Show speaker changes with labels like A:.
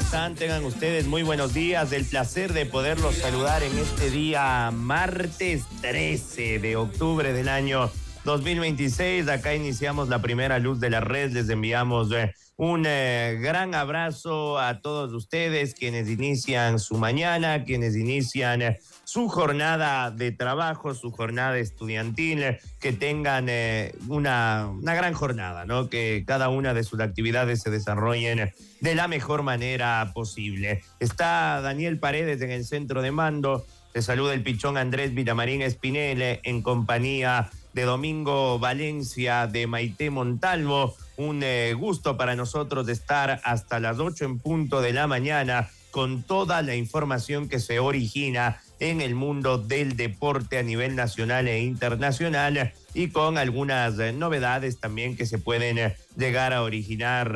A: están? Tengan ustedes muy buenos días. El placer de poderlos saludar en este día martes 13 de octubre del año 2026. Acá iniciamos la primera luz de la red. Les enviamos un gran abrazo a todos ustedes quienes inician su mañana, quienes inician su jornada de trabajo, su jornada estudiantil, que tengan una gran jornada, ¿no? Que cada una de sus actividades se desarrollen de la mejor manera posible. Está Daniel Paredes en el centro de mando. Te saluda el pichón Andrés Villamarín Espinel en compañía de Domingo Valencia, de Maite Montalvo. Un gusto para nosotros de estar hasta las 8 en punto de la mañana con toda la información que se origina en el mundo del deporte a nivel nacional e internacional y con algunas novedades también que se pueden llegar a originar